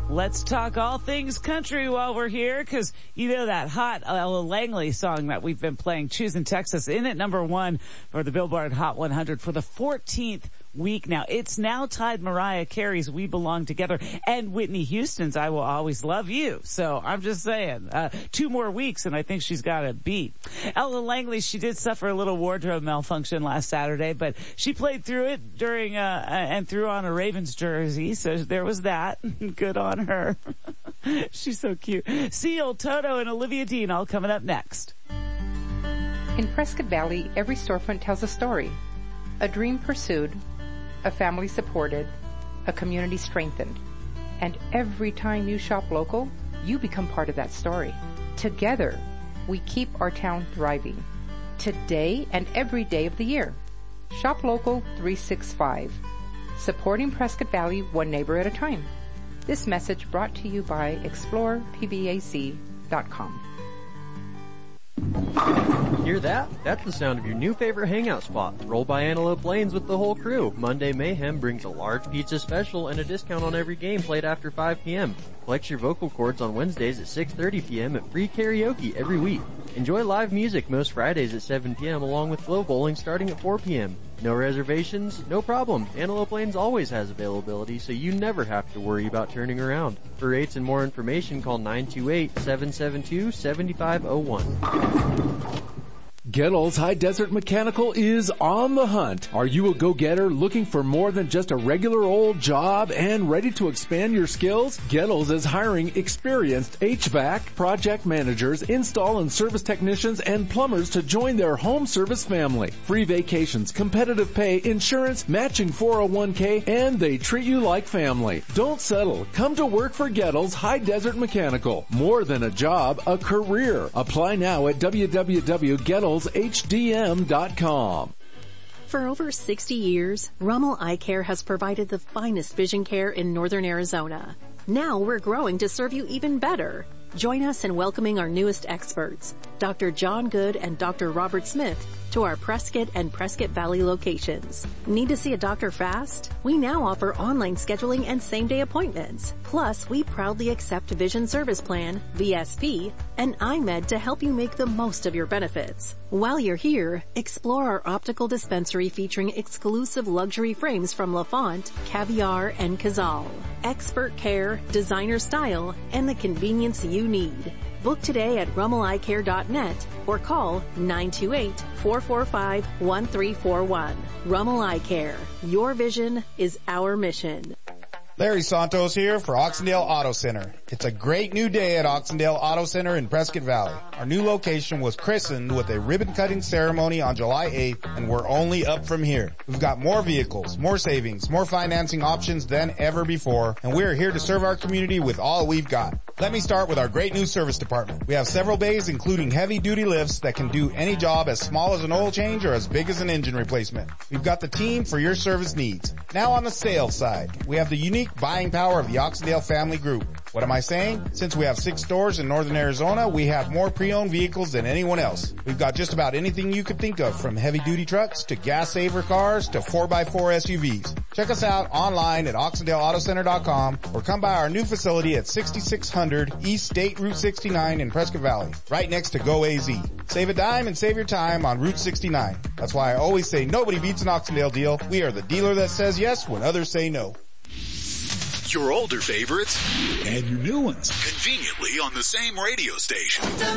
Let's talk all things country while we're here, because you know that hot Ella Langley song that we've been playing, Choosing Texas, in at number 1 for the Billboard Hot 100 for the 14th week now. It's now tied Mariah Carey's We Belong Together and Whitney Houston's I Will Always Love You. So I'm just saying, 2 more weeks and I think she's got it beat. Ella Langley, she did suffer a little wardrobe malfunction last Saturday, but she played through it during, and threw on a Ravens jersey. So there was that. Good on her. She's so cute. Seal, Toto, and Olivia Dean all coming up next. In Prescott Valley, every storefront tells a story. A dream pursued, a family supported, a community strengthened. And every time you shop local, you become part of that story. Together, we keep our town thriving. Today and every day of the year. Shop Local 365. Supporting Prescott Valley one neighbor at a time. This message brought to you by ExplorePBAC.com. Hear that? That's the sound of your new favorite hangout spot. Roll by Antelope Lanes with the whole crew. Monday Mayhem brings a large pizza special and a discount on every game played after 5 p.m. Flex your vocal cords on Wednesdays at 6:30 p.m. at free karaoke every week. Enjoy live music most Fridays at 7 p.m. along with Glow Bowling starting at 4 p.m. No reservations? No problem. Antelope Lanes always has availability, so you never have to worry about turning around. For rates and more information, call 928-772-7501. Gettles High Desert Mechanical is on the hunt. Are you a go-getter looking for more than just a regular old job and ready to expand your skills? Gettles is hiring experienced HVAC, project managers, install and service technicians, and plumbers to join their home service family. Free vacations, competitive pay, insurance, matching 401k, and they treat you like family. Don't settle. Come to work for Gettles High Desert Mechanical. More than a job, a career. Apply now at www.gettles.hdm.com. For over 60 years, Rummel Eye Care has provided the finest vision care in northern Arizona. Now we're growing to serve you even better. Join us in welcoming our newest experts, Dr. John Good and Dr. Robert Smith, to our Prescott and Prescott Valley locations. Need to see a doctor fast? We now offer online scheduling and same-day appointments. Plus, we proudly accept Vision Service Plan, VSP, and iMed to help you make the most of your benefits. While you're here, explore our optical dispensary featuring exclusive luxury frames from LaFont, Caviar, and Cazal. Expert care, designer style, and the convenience you need. Book today at rummeleyecare.net or call 928-445-1341. Rummel Eye Care. Your vision is our mission. Larry Santos here for Oxendale Auto Center. It's a great new day at Oxendale Auto Center in Prescott Valley. Our new location was christened with a ribbon-cutting ceremony on July 8th, and we're only up from here. We've got more vehicles, more savings, more financing options than ever before, and we're here to serve our community with all we've got. Let me start with our great new service department. We have several bays including heavy-duty lifts that can do any job as small as an oil change or as big as an engine replacement. We've got the team for your service needs. Now on the sales side, we have the unique buying power of the Oxendale Family Group. What am I saying? Since we have 6 stores in northern Arizona, we have more pre-owned vehicles than anyone else. We've got just about anything you could think of, from heavy-duty trucks to gas-saver cars to 4x4 SUVs. Check us out online at OxendaleAutoCenter.com or come by our new facility at 6600 East State Route 69 in Prescott Valley, right next to Go AZ. Save a dime and save your time on Route 69. That's why I always say nobody beats an Oxendale deal. We are the dealer that says yes when others say no. Your older favorites and your new ones conveniently on the same radio station.